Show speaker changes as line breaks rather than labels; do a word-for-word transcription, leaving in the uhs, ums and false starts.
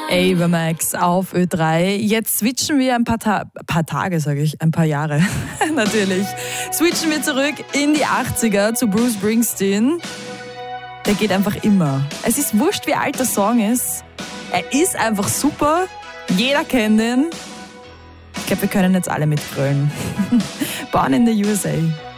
Ava Max auf Ö drei. Jetzt switchen wir ein paar, Ta- paar Tage, sage ich, ein paar Jahre natürlich. Switchen wir zurück in die achtziger zu Bruce Springsteen. Der geht einfach immer. Es ist wurscht, wie alt der Song ist. Er ist einfach super. Jeder kennt ihn. Ich glaube, wir können jetzt alle mitgrölen. Born in the U S A.